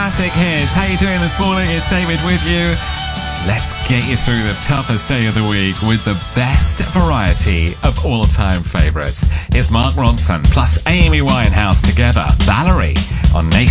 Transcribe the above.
classic hits. How you doing this morning? It's David with you. Let's get you through the toughest day of the week with the best variety of all-time favourites. Here's Mark Ronson plus Amy Winehouse together. Valerie on Nation.